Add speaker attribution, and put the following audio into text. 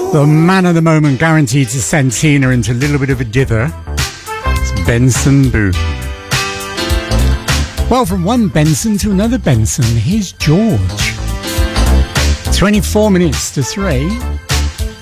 Speaker 1: The man of the moment, guaranteed to send Tina into a little bit of a dither. It's Benson Boone. Well, from one Benson to another Benson, here's George. 24 minutes to 3.